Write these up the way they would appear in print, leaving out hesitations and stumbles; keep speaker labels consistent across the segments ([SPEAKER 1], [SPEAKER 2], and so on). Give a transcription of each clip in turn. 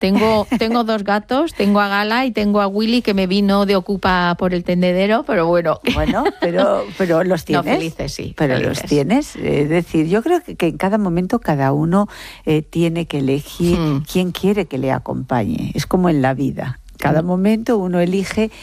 [SPEAKER 1] Tengo 2 gatos, tengo a Gala y tengo a Willy, que me vino de Ocupa por el tendedero, pero bueno.
[SPEAKER 2] Bueno, pero los tienes.
[SPEAKER 1] No, felices, sí.
[SPEAKER 2] Pero
[SPEAKER 1] felices.
[SPEAKER 2] los tienes. Es decir, yo creo que en cada momento cada uno tiene que elegir quién quiere que le acompañe. Es como en la vida. Cada momento uno elige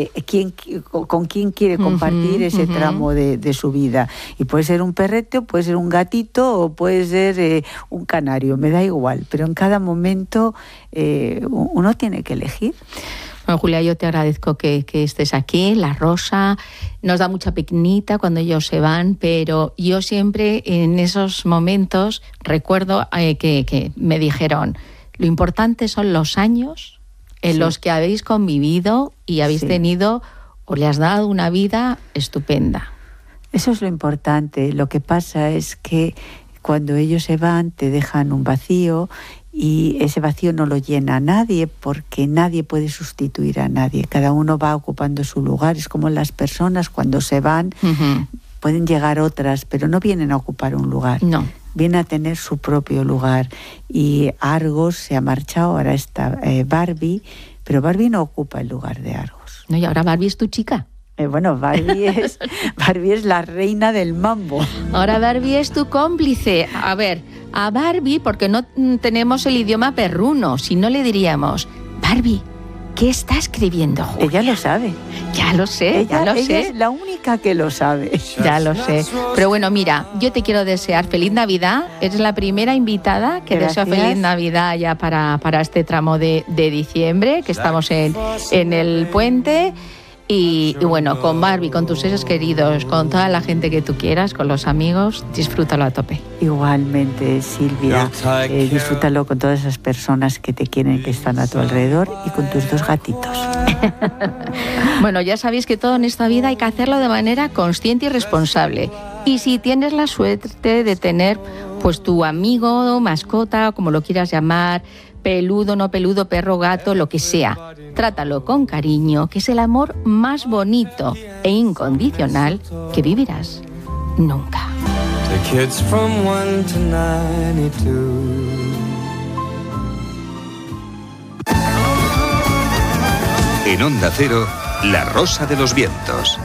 [SPEAKER 2] con quién quiere compartir ese tramo de su vida. Y puede ser un perrete, puede ser un gatito o puede ser un canario, me da igual. Pero en cada momento uno tiene que elegir.
[SPEAKER 1] Bueno, Julia, yo te agradezco que estés aquí. La Rosa nos da mucha penita cuando ellos se van, pero yo siempre en esos momentos recuerdo que me dijeron, lo importante son los años en los que habéis convivido y habéis tenido o le has dado una vida estupenda.
[SPEAKER 2] Eso es lo importante. Lo que pasa es que cuando ellos se van te dejan un vacío y ese vacío no lo llena nadie porque nadie puede sustituir a nadie. Cada uno va ocupando su lugar. Es como las personas cuando se van, pueden llegar otras, pero no vienen a ocupar un lugar.
[SPEAKER 1] No.
[SPEAKER 2] Viene a tener su propio lugar. Y Argos se ha marchado, ahora está Barbie, pero Barbie no ocupa el lugar de Argos.
[SPEAKER 1] No, y ahora Barbie es tu chica.
[SPEAKER 2] Bueno, Barbie es la reina del mambo.
[SPEAKER 1] Ahora Barbie es tu cómplice. A ver, a Barbie, porque no tenemos el idioma perruno, si no le diríamos, Barbie, ¿qué está escribiendo Julia?
[SPEAKER 2] Ella lo sabe.
[SPEAKER 1] Ya lo sé,
[SPEAKER 2] ella es la única que lo sabe.
[SPEAKER 1] Ya lo sé. Pero bueno, mira, yo te quiero desear feliz Navidad. Eres la primera invitada que deseo feliz Navidad ya para este tramo de diciembre, que estamos en el puente. Y bueno, con Barbie, con tus seres queridos, con toda la gente que tú quieras, con los amigos, disfrútalo a tope.
[SPEAKER 2] Igualmente, Silvia, disfrútalo con todas esas personas que te quieren, que están a tu alrededor y con tus 2 gatitos.
[SPEAKER 1] Bueno, ya sabéis que todo en esta vida hay que hacerlo de manera consciente y responsable. Y si tienes la suerte de tener pues tu amigo, mascota, como lo quieras llamar, peludo, no peludo, perro, gato, lo que sea, trátalo con cariño, que es el amor más bonito e incondicional que vivirás nunca.
[SPEAKER 3] The kids from 1 to 92.
[SPEAKER 4] En Onda Cero, La Rosa de los Vientos.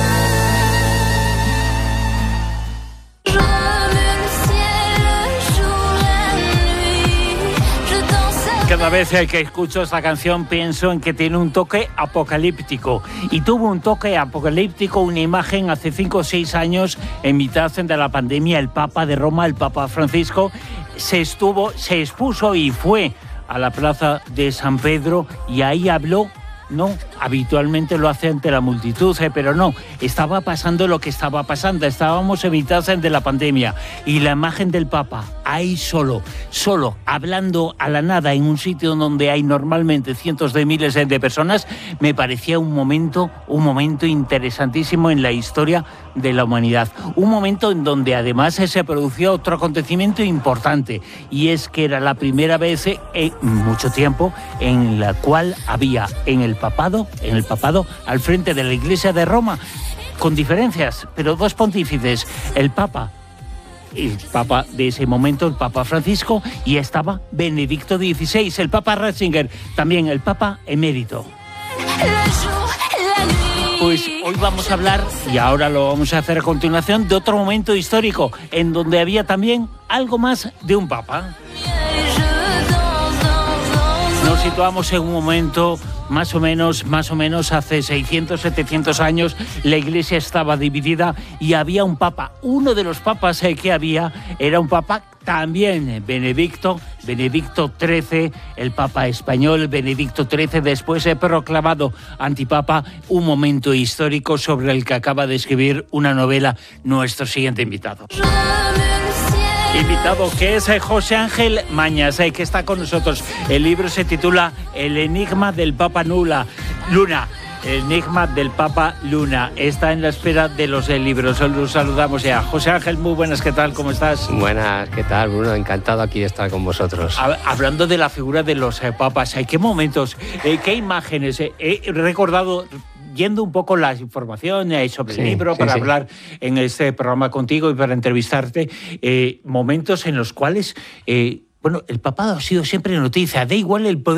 [SPEAKER 5] Cada vez que escucho esta canción pienso en que tiene un toque apocalíptico. Y tuvo un toque apocalíptico, una imagen hace 5 o 6 años, en mitad de la pandemia, el Papa de Roma, el Papa Francisco, se expuso y fue a la plaza de San Pedro y ahí habló. No, habitualmente lo hace ante la multitud, pero no, estaba pasando lo que estaba pasando, estábamos en mitad de la pandemia y la imagen del Papa ahí solo, hablando a la nada en un sitio donde hay normalmente cientos de miles de personas, me parecía un momento interesantísimo en la historia de la humanidad. Un momento en donde además se produció otro acontecimiento importante y es que era la primera vez en mucho tiempo en la cual había en el papado, al frente de la Iglesia de Roma, con diferencias, pero 2 pontífices, el Papa de ese momento, el Papa Francisco, y estaba Benedicto XVI, el Papa Ratzinger, también el Papa emérito. Pues hoy vamos a hablar, y ahora lo vamos a hacer a continuación, de otro momento histórico, en donde había también algo más de un Papa. Nos situamos en un momento más o menos hace 600, 700 años, la Iglesia estaba dividida y había un Papa. Uno de los papas que había era un Papa también, Benedicto XIII, el Papa español, Benedicto XIII, después proclamado antipapa, un momento histórico sobre el que acaba de escribir una novela nuestro siguiente invitado. Invitado que es José Ángel Mañas, que está con nosotros. El libro se titula El enigma del Papa Luna. El enigma del Papa Luna. Está en la espera de los libros. Los saludamos ya. José Ángel, muy buenas, ¿qué tal? ¿Cómo estás?
[SPEAKER 6] Buenas, ¿qué tal, Bruno? Encantado aquí de estar con vosotros.
[SPEAKER 5] Hablando de la figura de los papas, ¿qué momentos, qué imágenes? He recordado, yendo un poco la información sobre el libro para hablar en este programa contigo y para entrevistarte, momentos en los cuales Bueno, el papado ha sido siempre noticia, da igual el poder